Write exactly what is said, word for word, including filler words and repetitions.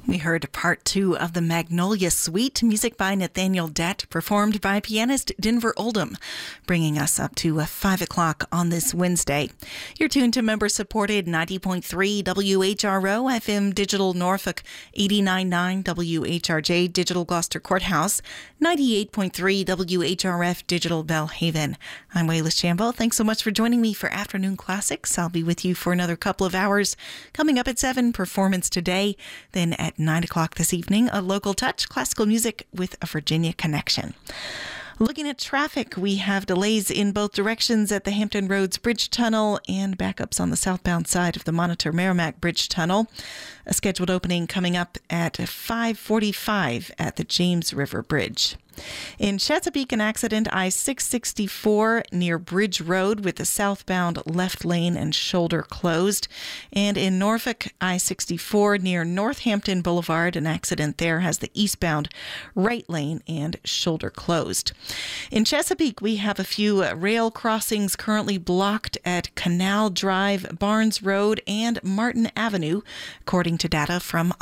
We heard part two of the Magnolia Suite, music by Nathaniel Dett, performed by pianist Denver Oldham, bringing us up to five o'clock on this Wednesday. You're tuned to member-supported ninety point three W H R O F M Digital Norfolk, eighty-nine point nine W H R J Digital Gloucester Courthouse, ninety-eight point three W H R F Digital Bellhaven. I'm Wayless Shambo. Thanks so much for joining me for Afternoon Classics. I'll be with you for another couple of hours. Coming up at seven, Performance Today. Then at nine o'clock this evening, a local touch, classical music with a Virginia connection. Looking at traffic, we have delays in both directions at the Hampton Roads Bridge Tunnel and backups on the southbound side of the Monitor Merrimack Bridge Tunnel. A scheduled opening coming up at five forty-five at the James River Bridge. In Chesapeake, an accident, I six sixty-four near Bridge Road with the southbound left lane and shoulder closed. And in Norfolk, I sixty-four near Northampton Boulevard, an accident there has the eastbound right lane and shoulder closed. In Chesapeake, we have a few rail crossings currently blocked at Canal Drive, Barnes Road, and Martin Avenue, according to data from